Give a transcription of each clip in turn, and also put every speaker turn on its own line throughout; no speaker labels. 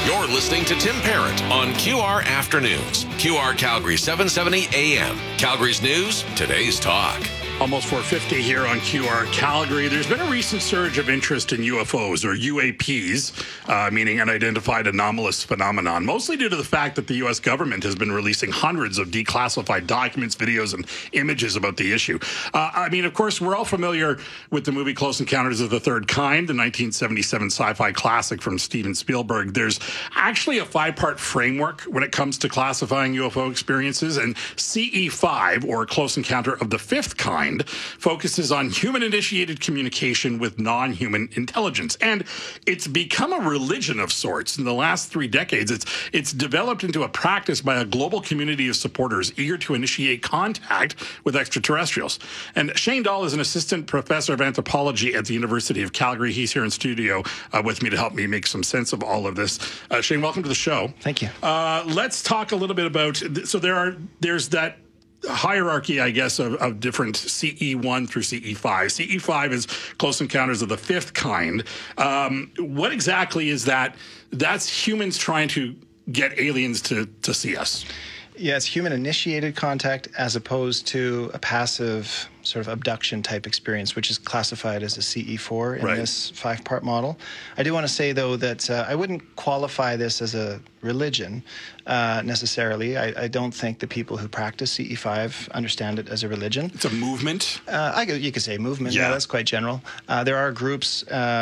You're listening to Tim Parent on QR Afternoons. QR Calgary 770 AM. Calgary's news, today's talk.
Almost 4:50 here on QR Calgary. There's been a recent surge of interest in UFOs, or UAPs, meaning unidentified anomalous phenomenon, mostly due to the fact that the U.S. government has been releasing hundreds of declassified documents, videos, and images about the issue. Of course, we're all familiar with the movie Close Encounters of the Third Kind, the 1977 sci-fi classic from Steven Spielberg. There's actually a 5-part framework when it comes to classifying UFO experiences, and CE5, or Close Encounter of the Fifth Kind, focuses on human-initiated communication with non-human intelligence. And it's become a religion of sorts. In the last 3 decades, it's developed into a practice by a global community of supporters eager to initiate contact with extraterrestrials. And Shane Dahl is an assistant professor of anthropology at the University of Calgary. He's here in studio with me to help me make some sense of all of this. Shane, welcome to the show.
Thank you.
Let's talk a little bit about, so there's that hierarchy, I guess, of different CE1 through CE5. CE5 is Close Encounters of the Fifth Kind. What exactly is that? That's humans trying to get aliens to see us.
Yeah, it's human-initiated contact as opposed to a passive sort of abduction-type experience, which is classified as a CE4 in this 5-part model. I do want to say, though, that I wouldn't qualify this as a religion necessarily. I don't think the people who practice CE5 understand it as a religion.
It's a movement?
You could say movement. Yeah, that's quite general. There are groups,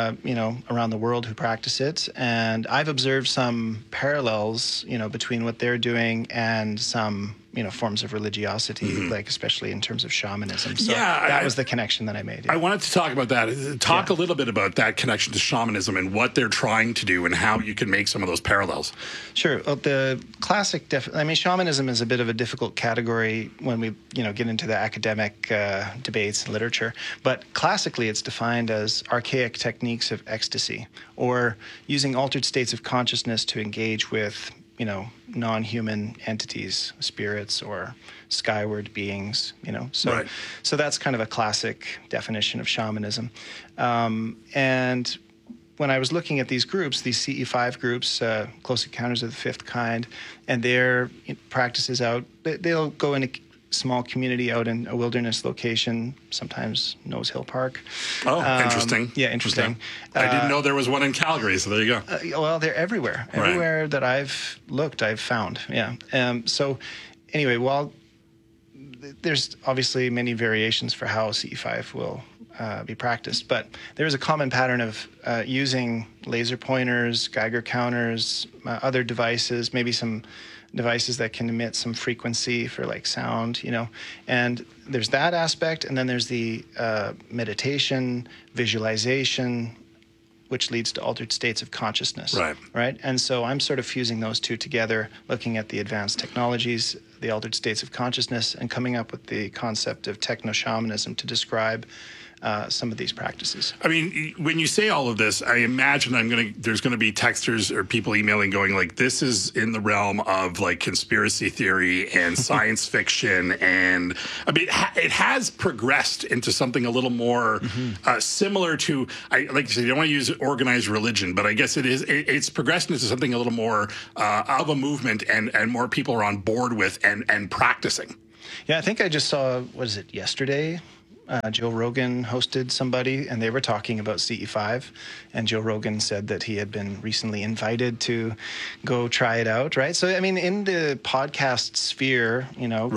around the world who practice it, and I've observed some parallels, between what they're doing and some forms of religiosity, like especially in terms of shamanism. So that was the connection that I made. Yeah.
I wanted to talk about that. Talk a little bit about that connection to shamanism and what they're trying to do and how you can make some of those parallels.
Sure. Well, the classic, shamanism is a bit of a difficult category when we, get into the academic debates and literature. But classically, it's defined as archaic techniques of ecstasy, or using altered states of consciousness to engage with non-human entities, spirits, or skyward beings, So that's kind of a classic definition of shamanism. And when I was looking at these groups, these CE5 groups, Close Encounters of the Fifth Kind, and their practices out, they'll go in a small community out in a wilderness location, sometimes Nose Hill Park.
Oh, interesting.
Yeah, interesting.
Okay. I didn't know there was one in Calgary, so there you
go. Well, they're everywhere. Everywhere that I've looked, I've found. Yeah. So anyway, while there's obviously many variations for how CE5 will be practiced, but there is a common pattern of using laser pointers, Geiger counters, other devices, maybe some devices that can emit some frequency for like sound, and there's that aspect, and then there's the meditation, visualization, which leads to altered states of consciousness. Right. And so I'm sort of fusing those two together, looking at the advanced technologies, the altered states of consciousness, and coming up with the concept of techno-shamanism to describe some of these practices.
I mean, when you say all of this, I imagine there's going to be texters or people emailing going like, this is in the realm of like conspiracy theory and science fiction. And I mean, it has progressed into something a little more similar to, like you said, you don't want to use organized religion, but I guess it's progressed into something a little more of a movement and more people are on board with and practicing.
Yeah, I think I just saw, yesterday? Joe Rogan hosted somebody, and they were talking about CE5, and Joe Rogan said that he had been recently invited to go try it out, right? So, I mean, in the podcast sphere,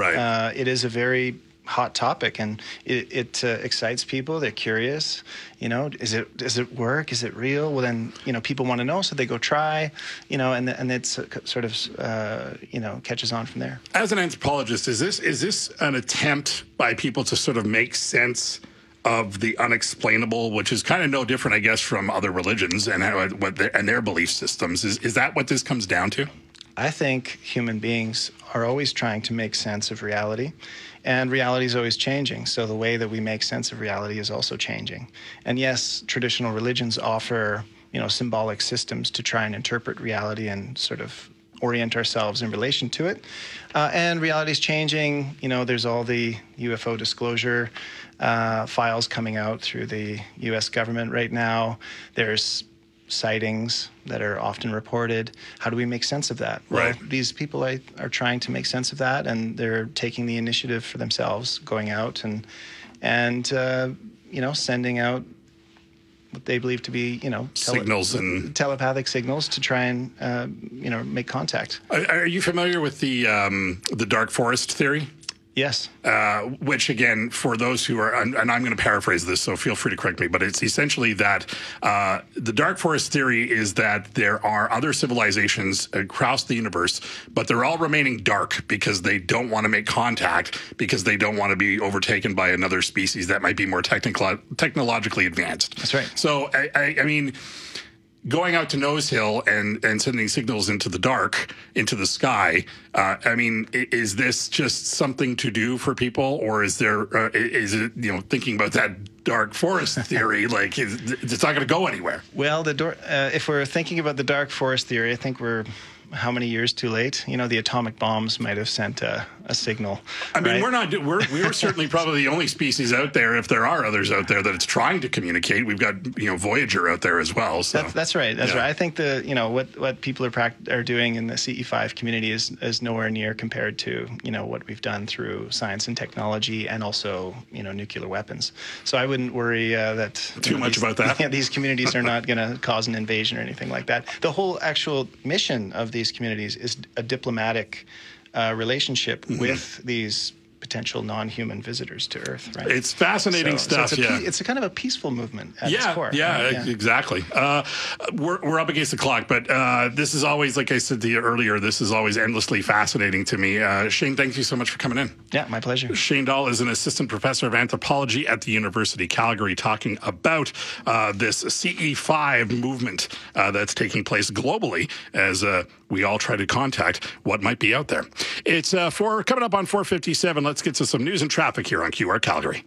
it is a very hot topic, and it excites people. They're curious. Does it work? Is it real? Well, then, people want to know, so they go try, and it's sort of, catches on from there.
As an anthropologist, is this an attempt by people to sort of make sense of the unexplainable, which is kind of no different, I guess, from other religions and their belief systems? Is that what this comes down to?
I think human beings are always trying to make sense of reality, and reality is always changing. So the way that we make sense of reality is also changing. And yes, traditional religions offer, symbolic systems to try and interpret reality and sort of orient ourselves in relation to it. And reality is changing. There's all the UFO disclosure files coming out through the U.S. government right now. There's sightings that are often reported. How do we make sense of that?
Right.
Well, these people are trying to make sense of that, and they're taking the initiative for themselves, going out and sending out what they believe to be,
signals and
telepathic signals to try and, make contact.
Are you familiar with the dark forest theory?
Yes.
Which, again, for those who are, and I'm going to paraphrase this, so feel free to correct me, but it's essentially that the dark forest theory is that there are other civilizations across the universe, but they're all remaining dark because they don't want to make contact, because they don't want to be overtaken by another species that might be more technologically advanced.
That's right.
So, I mean, going out to Nose Hill and sending signals into the dark, into the sky, is this just something to do for people, or is it thinking about that dark forest theory, it's not going to go anywhere?
Well, if we're thinking about the dark forest theory, I think we're how many years too late? The atomic bombs might have sent a signal.
I mean,
right?
we're certainly probably the only species out there, if there are others out there, that it's trying to communicate. We've got Voyager out there as well. So
that's right. That's right. I think what people are doing in the CE5 community is nowhere near compared to what we've done through science and technology, and also nuclear weapons. So I wouldn't worry that
too much about that.
Yeah, these communities are not going to cause an invasion or anything like that. The whole actual mission of these communities is a diplomatic relationship with these potential non-human visitors to Earth. Right?
It's fascinating stuff.
It's a kind of a peaceful movement at its core.
Yeah, exactly. We're up against the clock, but this is always, like I said to you earlier, this is always endlessly fascinating to me. Shane, thank you so much for coming in.
Yeah, my pleasure.
Shane Dahl is an assistant professor of anthropology at the University of Calgary, talking about this CE5 movement that's taking place globally as we all try to contact what might be out there. It's coming up on 4:57. Let's get to some news and traffic here on QR Calgary.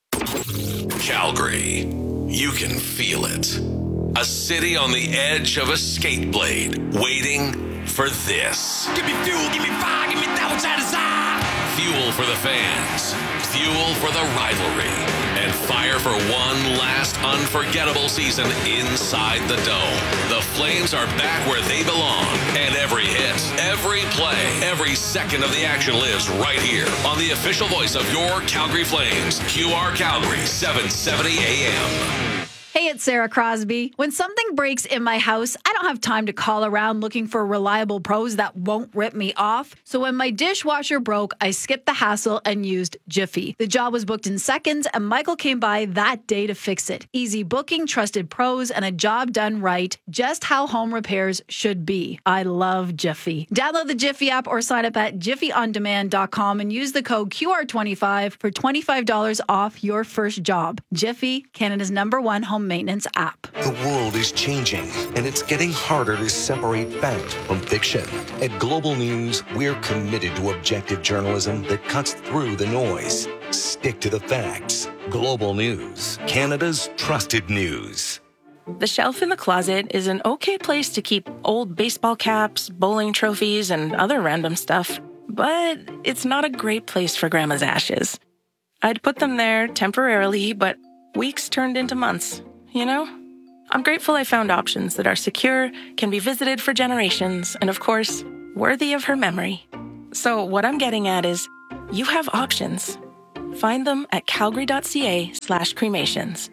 Calgary, you can feel it. A city on the edge of a skate blade, waiting for this.
Give me fuel, give me fire, give me that what's out of sight.
Fuel for the fans, fuel for the rivalry, and fire for one last unforgettable season inside the Dome. The Flames are back where they belong, and every hit, every play, every second of the action lives right here on the official voice of your Calgary Flames, QR Calgary 770 AM.
Hey, it's Sarah Crosby. When something breaks in my house, I don't have time to call around looking for reliable pros that won't rip me off. So when my dishwasher broke, I skipped the hassle and used Jiffy. The job was booked in seconds, and Michael came by that day to fix it. Easy booking, trusted pros, and a job done right, just how home repairs should be. I love Jiffy. Download the Jiffy app or sign up at jiffyondemand.com and use the code QR25 for $25 off your first job. Jiffy, Canada's #1 home maintenance app.
The world is changing, and it's getting harder to separate fact from fiction. At Global News, we're committed to objective journalism that cuts through the noise. Stick to the facts. Global News, Canada's trusted news.
The shelf in the closet is an okay place to keep old baseball caps, bowling trophies, and other random stuff, but it's not a great place for Grandma's ashes. I'd put them there temporarily, but weeks turned into months. I'm grateful I found options that are secure, can be visited for generations, and of course, worthy of her memory. So what I'm getting at is, you have options. Find them at calgary.ca/cremations.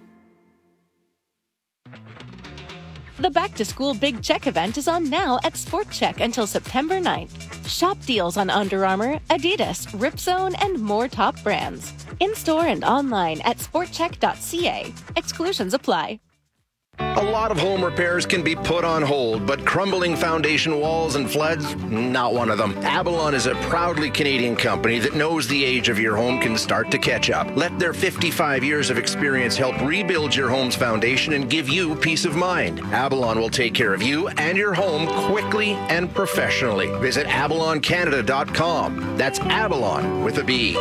The Back to School Big Check event is on now at Sport Check until September 9th. Shop deals on Under Armour, Adidas, Ripzone, and more top brands. In-store and online at sportcheck.ca. Exclusions apply.
A lot of home repairs can be put on hold, but crumbling foundation walls and floods, not one of them. Avalon is a proudly Canadian company that knows the age of your home can start to catch up. Let their 55 years of experience help rebuild your home's foundation and give you peace of mind. Avalon will take care of you and your home quickly and professionally. Visit avaloncanada.com. That's Avalon with a B.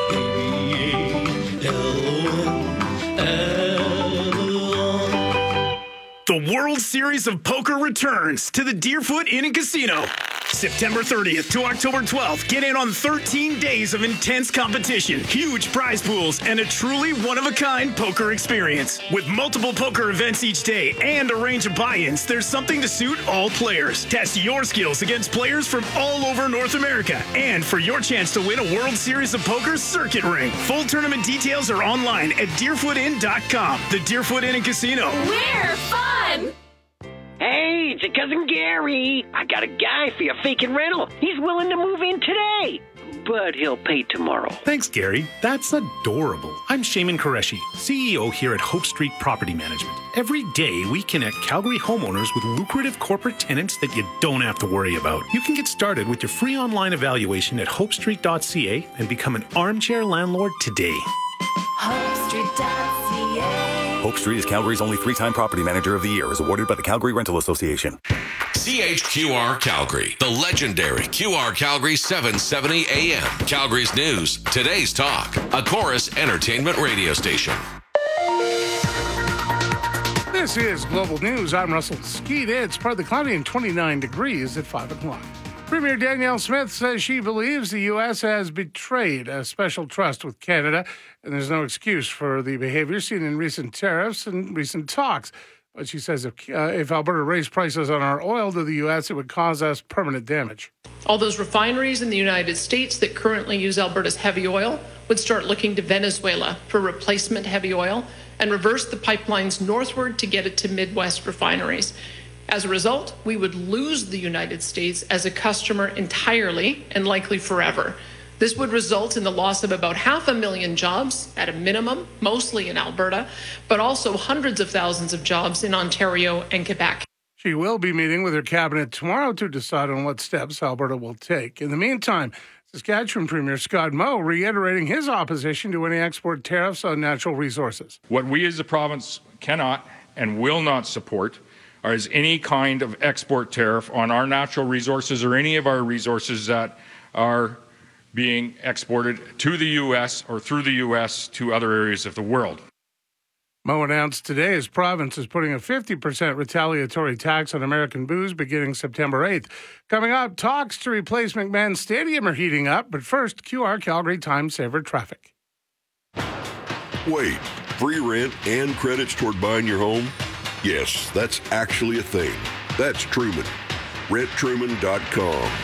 The A World Series of Poker returns to the Deerfoot Inn and Casino. September 30th to October 12th. Get in on 13 days of intense competition, huge prize pools, and a truly one-of-a-kind poker experience. With multiple poker events each day and a range of buy-ins, there's something to suit all players. Test your skills against players from all over North America. And for your chance to win a World Series of Poker circuit ring. Full tournament details are online at deerfootin.com. The Deerfoot Inn and Casino.
We're fun!
Hey, it's your cousin Gary. I got a guy for your vacant rental. He's willing to move in today, but he'll pay tomorrow.
Thanks, Gary. That's adorable. I'm Shaman Qureshi, CEO here at Hope Street Property Management. Every day, we connect Calgary homeowners with lucrative corporate tenants that you don't have to worry about. You can get started with your free online evaluation at hopestreet.ca and become an armchair landlord today.
HopeStreet.ca.
Hope Street is Calgary's only 3-time Property Manager of the Year, as awarded by the Calgary Rental Association.
CHQR Calgary, the legendary QR Calgary 770 AM. Calgary's news, today's talk, a Chorus entertainment radio station.
This is Global News. I'm Russell Skeet. It's partly cloudy and 29 degrees at 5 o'clock. Premier Danielle Smith says she believes the U.S. has betrayed a special trust with Canada, and there's no excuse for the behavior seen in recent tariffs and recent talks. But she says if Alberta raised prices on our oil to the U.S., it would cause us permanent damage.
All those refineries in the United States that currently use Alberta's heavy oil would start looking to Venezuela for replacement heavy oil and reverse the pipelines northward to get it to Midwest refineries. As a result, we would lose the United States as a customer entirely and likely forever. This would result in the loss of about 500,000 jobs at a minimum, mostly in Alberta, but also hundreds of thousands of jobs in Ontario and Quebec.
She will be meeting with her cabinet tomorrow to decide on what steps Alberta will take. In the meantime, Saskatchewan Premier Scott Moe reiterating his opposition to any export tariffs on natural resources.
What we as a province cannot and will not support is any kind of export tariff on our natural resources or any of our resources that are being exported to the U.S. or through the U.S. to other areas of the world.
Moe announced today his province is putting a 50% retaliatory tax on American booze beginning September 8th. Coming up, talks to replace McMahon Stadium are heating up, but first, QR Calgary Time Saver traffic.
Wait, free rent and credits toward buying your home? Yes, that's actually a thing. That's Truman. RentTruman.com.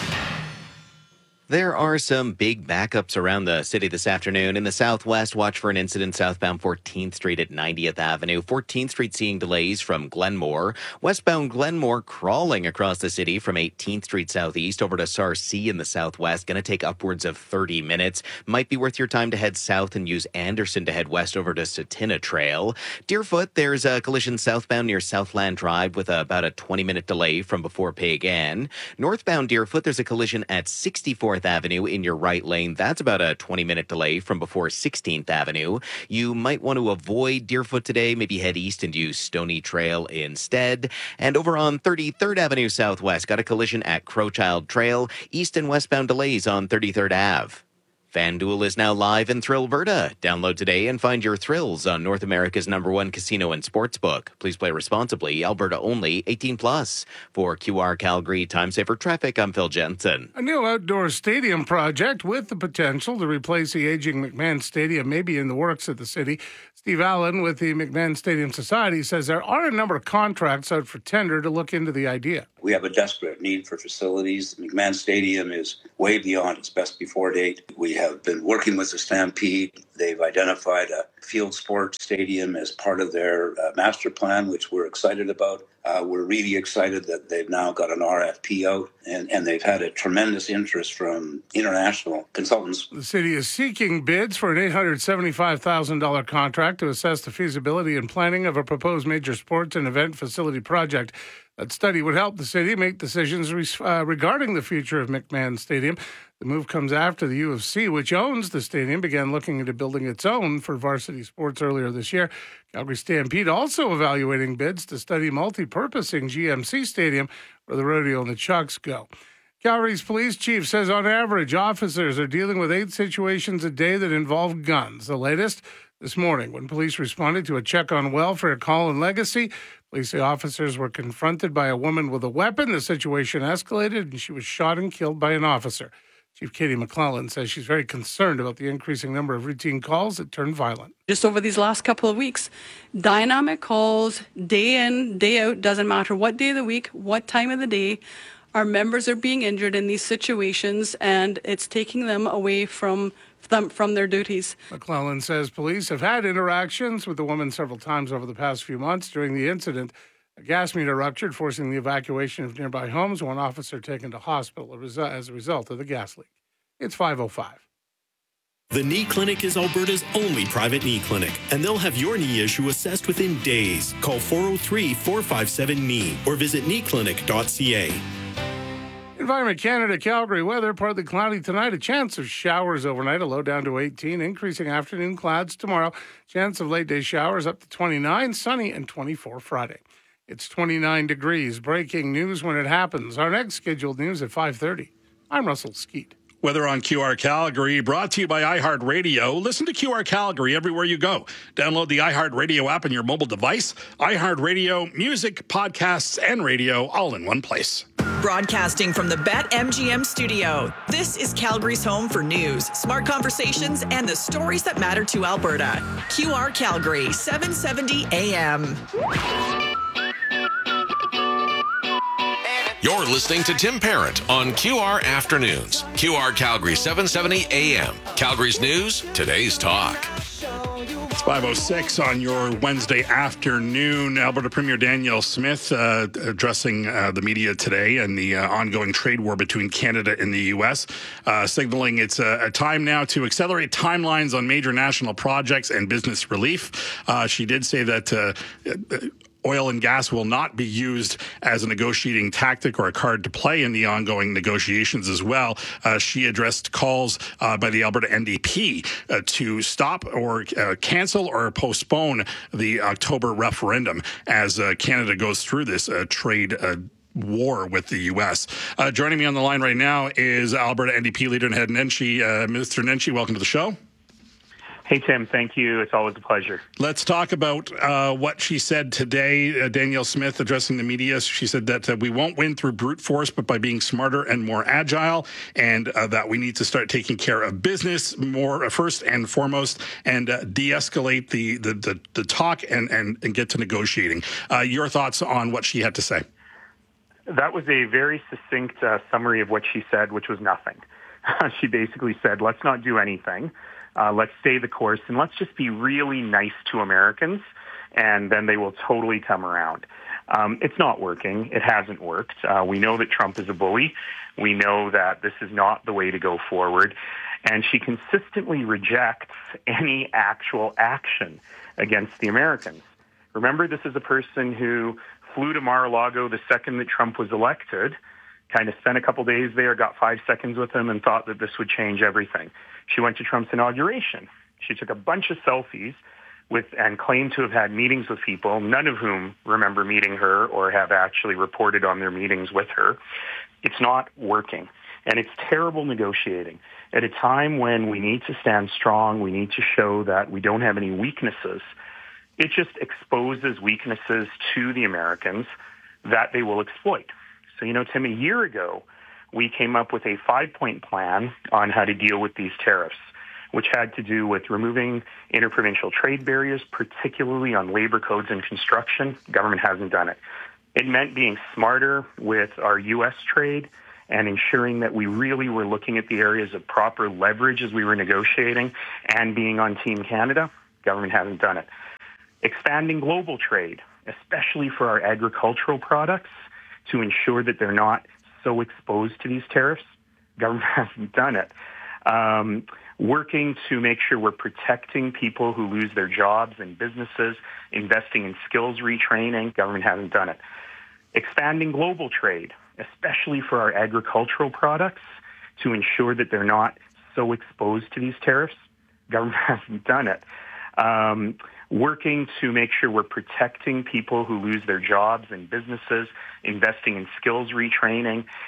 There are some big backups around the city this afternoon. In the southwest, watch for an incident southbound 14th Street at 90th Avenue. 14th Street seeing delays from Glenmore. Westbound Glenmore crawling across the city from 18th Street southeast over to Sarcee in the southwest. Going to take upwards of 30 minutes. Might be worth your time to head south and use Anderson to head west over to Satina Trail. Deerfoot, there's a collision southbound near Southland Drive with about a 20-minute delay from before Pig Ann. Northbound Deerfoot, there's a collision at 64th Avenue in your right lane. That's about a 20-minute delay from before 16th Avenue. You might want to avoid Deerfoot today, maybe head east and use Stony Trail instead. And over on 33rd Avenue Southwest, got a collision at Crowchild Trail. East and westbound delays on 33rd Ave. FanDuel is now live in Thrillverta. Download today and find your thrills on North America's #1 casino and sportsbook. Please play responsibly. Alberta only. 18+. For QR Calgary Time Saver Traffic, I'm Phil Jensen.
A new outdoor stadium project with the potential to replace the aging McMahon Stadium may be in the works at the city. Steve Allen with the McMahon Stadium Society says there are a number of contracts out for tender to look into the idea.
We have a desperate need for facilities. The McMahon Stadium is way beyond its best before date. We have been working with the Stampede. They've identified a field sports stadium as part of their master plan, which we're excited about. We're really excited that they've now got an RFP out, and they've had a tremendous interest from international consultants.
The city is seeking bids for an $875,000 contract to assess the feasibility and planning of a proposed major sports and event facility project. That study would help the city make decisions regarding the future of McMahon Stadium. The move comes after the U of C, which owns the stadium, began looking into building its own for varsity sports earlier this year. Calgary Stampede also evaluating bids to study multi-purposing GMC Stadium where the rodeo and the Chucks go. Calgary's police chief says on average, officers are dealing with 8 situations a day that involve guns. The latest this morning when police responded to a check on welfare call in Legacy. Police officers were confronted by a woman with a weapon. The situation escalated, and she was shot and killed by an officer. Chief Katie McClellan says she's very concerned about the increasing number of routine calls that turn violent.
Just over these last couple of weeks, dynamic calls, day in, day out, doesn't matter what day of the week, what time of the day, our members are being injured in these situations, and it's taking them away from their duties.
McClellan says police have had interactions with the woman several times over the past few months. During the incident, a gas meter ruptured, forcing the evacuation of nearby homes. One officer taken to hospital as a result of the gas leak. It's 5:05.
The Knee Clinic is Alberta's only private knee clinic, and they'll have your knee issue assessed within days. Call 403-457-KNEE or visit kneeclinic.ca.
Environment Canada, Calgary weather, partly cloudy tonight. A chance of showers overnight, a low down to 18. Increasing afternoon clouds tomorrow. Chance of late day showers up to 29. Sunny and 24 Friday. It's 29 degrees. Breaking news when it happens. Our next scheduled news at 5:30. I'm Russell Skeet.
Weather on QR Calgary, brought to you by iHeartRadio. Listen to QR Calgary everywhere you go. Download the iHeartRadio app on your mobile device. iHeartRadio, music, podcasts, and radio all in one place.
Broadcasting from the BetMGM studio, this is Calgary's home for news, smart conversations, and the stories that matter to Alberta. QR Calgary, 770 AM.
You're listening to Tim Parent on QR Afternoons. QR Calgary 770 AM. Calgary's news, today's talk.
It's 5:06 on your Wednesday afternoon. Alberta Premier Danielle Smith addressing the media today and the ongoing trade war between Canada and the U.S., signaling it's a time now to accelerate timelines on major national projects and business relief. She did say that oil and gas will not be used as a negotiating tactic or a card to play in the ongoing negotiations as well. She addressed calls by the Alberta NDP to stop or cancel or postpone the October referendum as Canada goes through this trade war with the U.S. Joining me on the line right now is Alberta NDP leader Ed Nenshi. Mr. Nenshi, welcome to the show.
Hey, Tim. Thank you. It's always a pleasure.
Let's talk about what she said today. Danielle Smith addressing the media. She said that we won't win through brute force, but by being smarter and more agile, and that we need to start taking care of business more first and foremost, and de-escalate the talk and get to negotiating. Your thoughts on what she had to say?
That was a very succinct summary of what she said, which was nothing. She basically said, let's not do anything. Let's stay the course, and let's just be really nice to Americans, and then they will totally come around. It's not working. It hasn't worked. We know that Trump is a bully. We know that this is not the way to go forward. And she consistently rejects any actual action against the Americans. Remember, this is a person who flew to Mar-a-Lago the second that Trump was elected, kind of spent a couple days there, got 5 seconds with him, and thought that this would change everything. She went to Trump's inauguration. She took a bunch of selfies and claimed to have had meetings with people, none of whom remember meeting her or have actually reported on their meetings with her. It's not working. And it's terrible negotiating. At a time when we need to stand strong, we need to show that we don't have any weaknesses, it just exposes weaknesses to the Americans that they will exploit. So, Tim, a year ago, we came up with a 5-point plan on how to deal with these tariffs, which had to do with removing interprovincial trade barriers, particularly on labor codes and construction. Government hasn't done it. It meant being smarter with our U.S. trade and ensuring that we really were looking at the areas of proper leverage as we were negotiating and being on Team Canada. Government hasn't done it. Expanding global trade, especially for our agricultural products, to ensure that they're not so exposed to these tariffs. Government hasn't done it. Working to make sure we're protecting people who lose their jobs and businesses, investing in skills retraining. Government hasn't done it. Expanding global trade, especially for our agricultural products, to ensure that they're not so exposed to these tariffs. Government hasn't done it. Working to make sure we're protecting people who lose their jobs and businesses, investing in skills retraining,